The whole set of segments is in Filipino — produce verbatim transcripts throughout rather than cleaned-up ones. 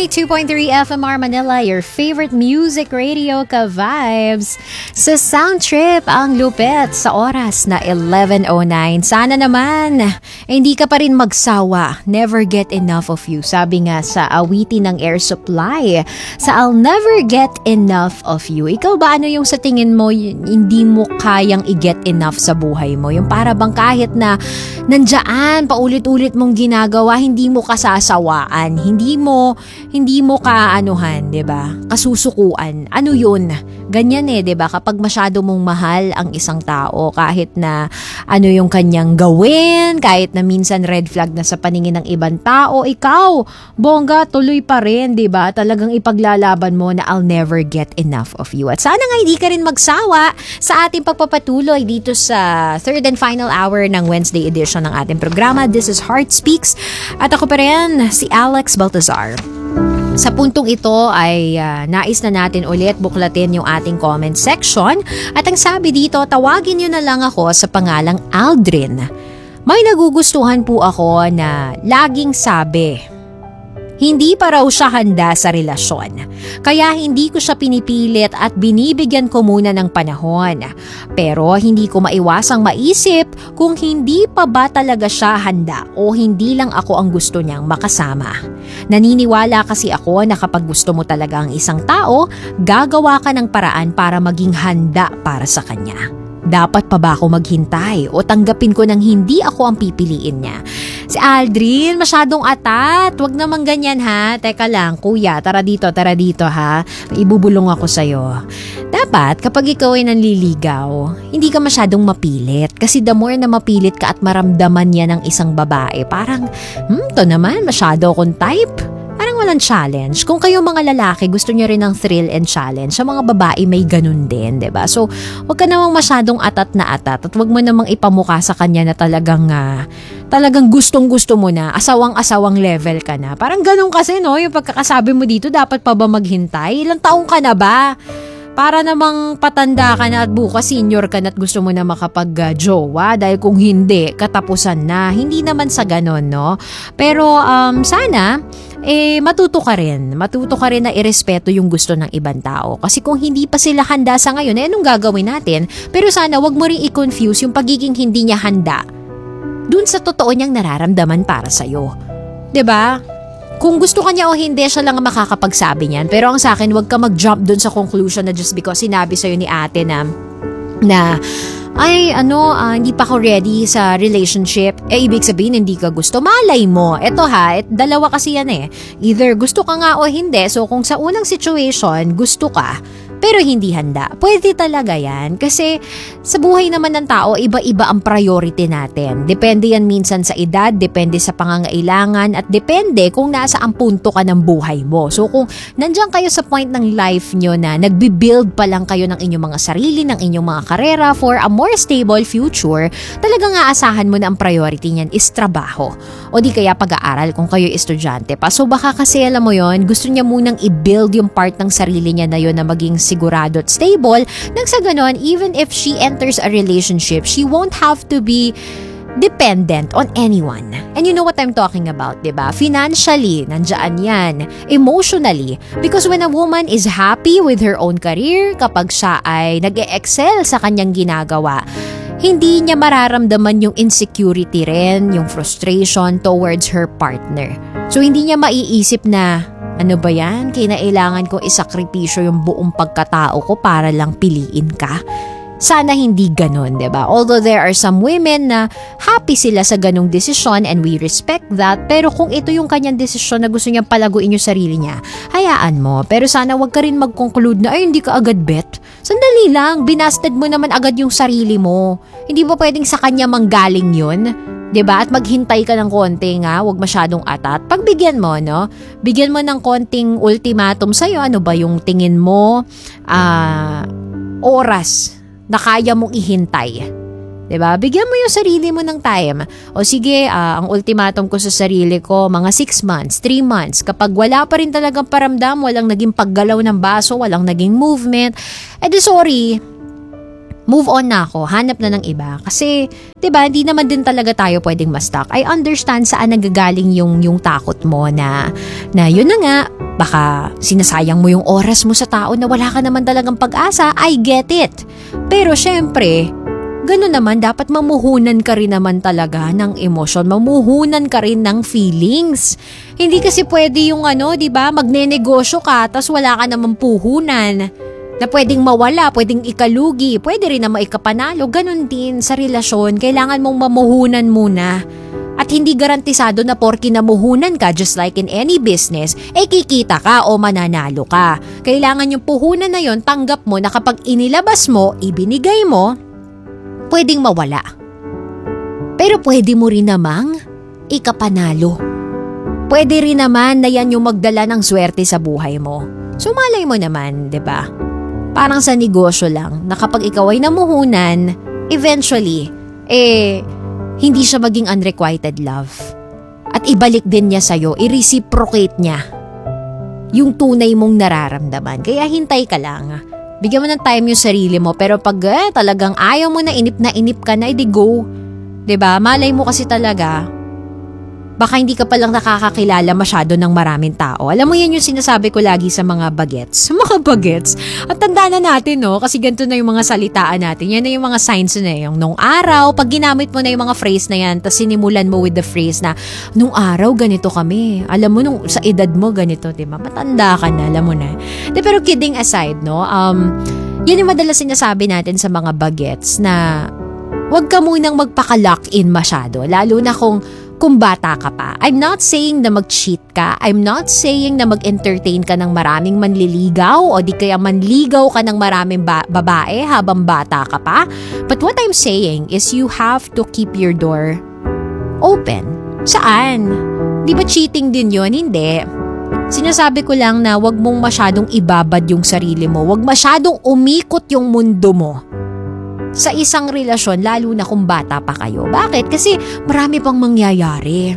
ninety-two point three F M R Manila, your favorite music radio ka-vibes. Sa Sound Trip ang lupet sa oras na eleven oh nine. Sana naman, eh, hindi ka pa rin magsawa. Never get enough of you. Sabi nga sa awitin ng Air Supply, sa I'll never get enough of you. Ikaw ba ano yung sa tingin mo hindi mo kayang i-get enough sa buhay mo? Yung para bang kahit na nandiyan, paulit-ulit mong ginagawa, hindi mo kasasawaan. Hindi mo, hindi mo kaanuhan, 'di ba? Kasusukuan. Ano 'yun? Ganyan eh, 'di ba? Kapag masyado mong mahal ang isang tao, kahit na ano yung kanyang gawin, kahit na minsan red flag na sa paningin ng ibang tao, ikaw, bongga, tuloy pa rin, 'di ba? Talagang ipaglalaban mo na I'll never get enough of you. At sana nga hindi ka rin magsawa sa ating pagpapatuloy dito sa third and final hour ng Wednesday edition ng ating programa. This is Heart Speaks. At ako pa rin, si Alex Baltazar. Sa puntong ito ay uh, nais na natin ulit buklatin yung ating comment section. At ang sabi dito, tawagin nyo na lang ako sa pangalang Aldrin. May nagugustuhan po ako na laging sabi, hindi pa raw siya handa sa relasyon. Kaya hindi ko siya pinipilit at binibigyan ko muna ng panahon. Pero hindi ko maiwasang maisip kung hindi pa ba talaga siya handa o hindi lang ako ang gusto niyang makasama. Naniniwala kasi ako na kapag gusto mo talaga ang isang tao, gagawa ka ng paraan para maging handa para sa kanya. Dapat pa ba ako maghintay o tanggapin ko nang hindi ako ang pipiliin niya? Si Aldrin, masyadong atat. Wag naman ganyan ha. Teka lang, kuya, tara dito, tara dito ha. Ibubulong ako sa'yo. Dapat kapag ikaw ay nanliligaw, hindi ka masyadong mapilit. Kasi the more na mapilit ka at maramdaman niya ng isang babae, parang, hmm, to naman, masyado akong type. Parang walang challenge. Kung kayo mga lalaki, gusto nyo rin ng thrill and challenge. Sa mga babae, may ganun din, ba? Diba? So, wag ka namang masyadong atat na atat at wag mo namang ipamukha sa kanya na talagang, uh, talagang gustong-gusto mo na, asawang-asawang level ka na. Parang ganun kasi, no? Yung pagkakasabi mo dito, dapat pa ba maghintay? Ilang taong ka na ba? Para namang patanda ka na at bukas senior ka na at gusto mo na makapag-jowa dahil kung hindi, katapusan na. Hindi naman sa ganon, no? Pero um, sana, eh matuto ka rin. Matuto ka rin na irespeto yung gusto ng ibang tao. Kasi kung hindi pa sila handa sa ngayon, eh anong gagawin natin? Pero sana wag mo rin i-confuse yung pagiging hindi niya handa dun sa totoo niyang nararamdaman para sa'yo. 'Di ba? Kung gusto ka niya o hindi, siya lang ang makakapagsabi niyan. Pero ang sa akin, wag ka mag-jump dun sa conclusion na just because sinabi sa'yo ni ate na, na ay ano, uh, hindi pa ako ready sa relationship, eh ibig sabihin hindi ka gusto. Malay mo, eto ha, et, dalawa kasi yan eh. Either gusto ka nga o hindi, so kung sa unang situation, gusto ka, pero hindi handa. Pwede talaga yan. Kasi sa buhay naman ng tao, iba-iba ang priority natin. Depende yan minsan sa edad, depende sa pangangailangan, at depende kung nasa ang punto ka ng buhay mo. So kung nandiyan kayo sa point ng life nyo na nagbi-build pa lang kayo ng inyong mga sarili, ng inyong mga karera for a more stable future, talagang aasahan mo na ang priority niyan is trabaho. O di kaya pag-aaral kung kayo estudyante pa. So baka kasi alam mo yon, gusto niya munang i-build yung part ng sarili niya na yon na maging sigurado at stable, nang sa ganon, even if she enters a relationship, she won't have to be dependent on anyone. And you know what I'm talking about, diba? Financially, nandiyan yan. Emotionally, because when a woman is happy with her own career, kapag siya ay nag-e-excel sa kanyang ginagawa, hindi niya mararamdaman yung insecurity rin, yung frustration towards her partner. So hindi niya maiisip na, ano ba yan? Kinailangan ko isakripisyo yung buong pagkatao ko para lang piliin ka. Sana hindi ganon, diba? Although there are some women na happy sila sa ganong desisyon and we respect that, pero kung ito yung kanyang desisyon na gusto niyang palaguin yung sarili niya, hayaan mo. Pero sana wag ka rin mag-conclude na, ay hindi ka agad bet. Sandali lang, binasted mo naman agad yung sarili mo. Hindi ba pwedeng sa kanya manggaling yun? 'Di ba? At maghintay ka ng konti nga, wag masyadong atat. Pagbigyan mo, no? Bigyan mo ng konting ultimatum sa'yo. Ano ba yung tingin mo? Ah, uh, oras na kaya mong ihintay. 'Di ba? Bigyan mo yung sarili mo ng time. O sige, uh, ang ultimatum ko sa sarili ko, mga six months, three months. Kapag wala pa rin talagang paramdam, walang naging paggalaw ng baso, walang naging movement, edi sorry, move on na ako, hanap na ng iba. Kasi, 'di ba, hindi naman din talaga tayo pwedeng ma-stuck. I understand saan nagagaling yung yung takot mo na na yun na nga, baka sinasayang mo yung oras mo sa tao na wala ka naman talagang pag-asa. I get it. Pero syempre, gano'n naman, dapat mamuhunan ka rin naman talaga ng emosyon, mamuhunan ka rin ng feelings. Hindi kasi pwede yung ano, 'di ba, magnenegosyo ka tas wala ka namang puhunan. Na pwedeng mawala, pwedeng ikalugi, pwede rin na maikapanalo. Ganon din sa relasyon, kailangan mong mamuhunan muna. At hindi garantisado na porki namuhunan ka, just like in any business, eh kikita ka o mananalo ka. Kailangan yung puhunan na yon, tanggap mo na kapag inilabas mo, ibinigay mo, pwedeng mawala. Pero pwede mo rin namang ikapanalo. Pwede rin naman na yan yung magdala ng swerte sa buhay mo. So malay mo naman, 'di ba? Parang sa negosyo lang, na kapag ikaw ay namuhunan, eventually, eh, hindi siya maging unrequited love. At ibalik din niya sa'yo, i-reciprocate niya yung tunay mong nararamdaman. Kaya hintay ka lang. Bigyan mo ng time yung sarili mo, pero pag eh, talagang ayaw mo na, inip na inip ka na, edi go. 'Di ba? Malay mo kasi talaga, baka hindi ka palang nakakakilala masyado ng maraming tao. Alam mo yan yung sinasabi ko lagi sa mga bagets. Sa mga bagets. At tanda na natin, no? Kasi ganito na yung mga salitaan natin. Yan na yung mga signs na yung nung araw. Pag ginamit mo na yung mga phrase na yan, tapos sinimulan mo with the phrase na, nung araw, ganito kami. Alam mo, nung sa edad mo, ganito, diba? Matanda ka na, alam mo na. De, pero kidding aside, no? Um, yan yung madalas sinasabi natin sa mga bagets na huwag ka munang magpaka-lock in masyado. Lalo na kung kung bata ka pa. I'm not saying na mag-cheat ka. I'm not saying na mag-entertain ka ng maraming manliligaw o di kaya manligaw ka ng maraming ba- babae habang bata ka pa. But what I'm saying is you have to keep your door open. Saan? Di ba cheating din yun? Hindi. Sinasabi ko lang na wag mong masyadong ibabad yung sarili mo. Wag masyadong umikot yung mundo mo sa isang relasyon, lalo na kung bata pa kayo. Bakit? Kasi marami pang mangyayari.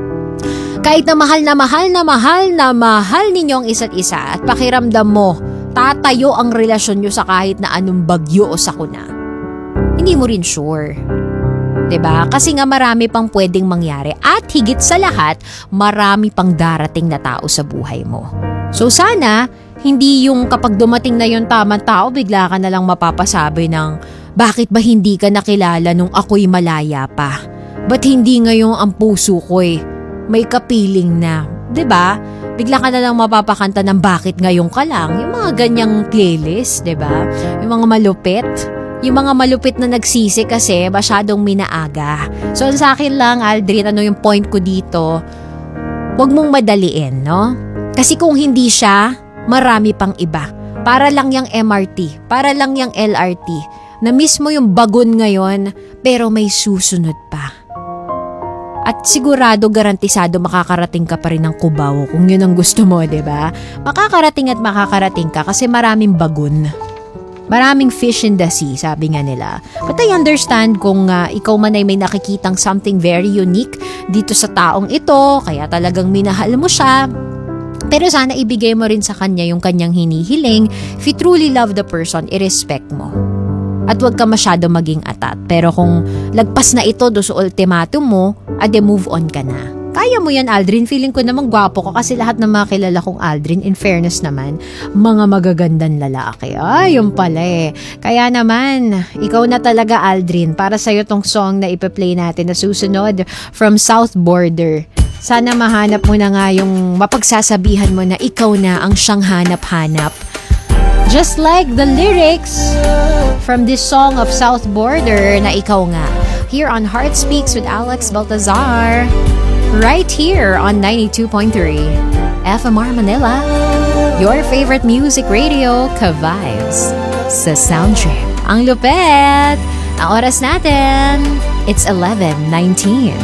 Kahit na mahal na mahal na mahal na mahal ninyo ang isa't isa at pakiramdam mo, tatayo ang relasyon nyo sa kahit na anong bagyo o sakuna, hindi mo rin sure. 'Di ba? Kasi nga marami pang pwedeng mangyari at higit sa lahat, marami pang darating na tao sa buhay mo. So sana, hindi yung kapag dumating na yung tamang tao, bigla ka na lang mapapasabi ng, bakit ba hindi ka nakilala nung ako'y malaya pa? Ba't hindi ngayong ang puso ko'y may kapiling na? 'Di ba? Bigla ka na lang mapapakanta ng bakit ngayon ka lang. Yung mga ganyang playlist, 'di ba? Yung mga malupit. Yung mga malupit na nagsisi kasi masyadong minaaga. So sa akin lang, Aldrin, ano yung point ko dito? Huwag mong madaliin, no? Kasi kung hindi siya, marami pang iba. Para lang yung M R T, para lang yung L R T. Na mismo yung bagon ngayon, pero may susunod pa. At sigurado, garantisado makakarating ka pa rin ng Cubao kung yun ang gusto mo, 'di ba? Makakarating at makakarating ka kasi maraming bagon. Maraming fish in the sea, sabi nga nila. But I understand kung uh, ikaw man ay may nakikitang something very unique dito sa taong ito, kaya talagang minahal mo siya. Pero sana ibigay mo rin sa kanya yung kanyang hinihiling. If you truly love the person, i-respect mo. At huwag ka masyado maging atat. Pero kung lagpas na ito do sa ultimatum mo, ade move on ka na. Kaya mo yan, Aldrin. Feeling ko naman gwapo ka kasi lahat ng mga kilala kong Aldrin, in fairness naman, mga magagandang lalaki. Ay, yun pala eh. Kaya naman, ikaw na talaga, Aldrin. Para sa'yo tong song na ipa-play natin na susunod from South Border. Sana mahanap mo na nga yung mapagsasabihan mo na ikaw na ang siyang hanap-hanap. Just like the lyrics from this song of South Border na ikaw nga. Here on Heart Speaks with Alex Baltazar. Right here on ninety-two point three F M R Manila. Your favorite music radio, ka-vibes sa Soundtrip. Ang lupet! Ang oras natin, it's eleven nineteen.